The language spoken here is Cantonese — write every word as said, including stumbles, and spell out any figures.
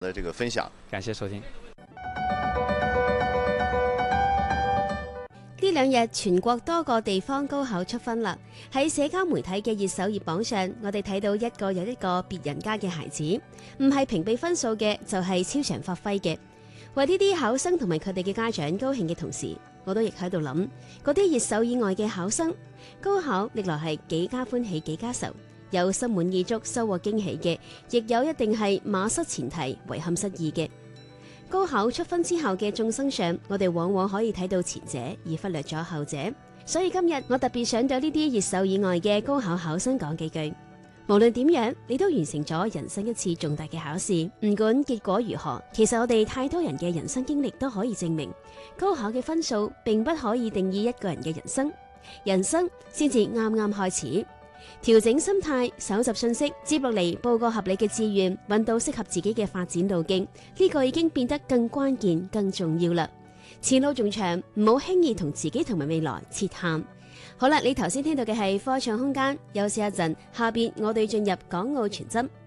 的這個分享， 感謝收聽。 呢兩日全國多個地方高考出分啦，喺社交媒體嘅熱搜熱榜上，我哋睇到一個又一個別人家嘅孩子，唔係屏蔽分數嘅，就係超常發揮嘅。為呢啲考生同埋佢哋嘅家長高興嘅同時，我都亦喺度諗，嗰啲熱搜以外嘅考生，高考歷來係幾家歡喜幾家愁，有心滿意足收穫驚喜嘅，亦有一定係馬失前蹄遺憾失意嘅。高考出分之後嘅眾生相，我哋往往可以睇到前者，而忽略咗後者。所以今日我特別想對呢啲熱搜以外嘅高考考生講幾句。無論點樣，你都完成咗人生一次重大嘅考試，唔管結果如何，其實我哋太多人嘅人生經歷都可以證明，高考嘅分數並不可以定義一個人嘅人生，人生先至啱啱開始。調整心態，搜集信息，接落嚟報個合理嘅志願，揾到適合自己嘅發展路徑，呢個已經變得更關鍵、更重要啦。前路仲長，唔好輕易同自己同埋未來設限。好啦，你頭先聽到嘅係科創空間，休息一陣，下邊我哋進入港澳傳真。